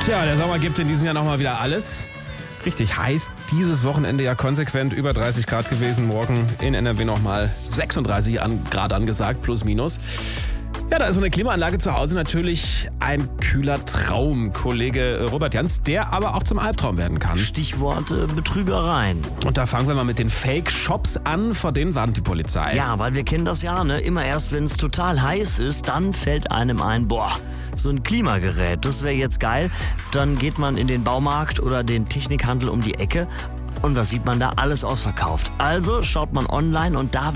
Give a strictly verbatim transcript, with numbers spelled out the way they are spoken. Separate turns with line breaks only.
Tja, der Sommer gibt in diesem Jahr nochmal wieder alles. Richtig heiß. Dieses Wochenende ja konsequent über dreißig Grad gewesen. Morgen in N R W nochmal sechsunddreißig Grad angesagt, plus minus. Ja, da ist so eine Klimaanlage zu Hause natürlich ein kühler Traum. Kollege Robert Jans, der aber auch zum Albtraum werden kann.
Stichwort äh, Betrügereien.
Und da fangen wir mal mit den Fake-Shops an, vor denen warnt die Polizei.
Ja, weil wir kennen das ja, ne? Immer erst, wenn es total heiß ist, dann fällt einem ein, boah, so ein Klimagerät, das wäre jetzt geil. Dann geht man in den Baumarkt oder den Technikhandel um die Ecke. Und was sieht man da? Alles ausverkauft. Also schaut man online und da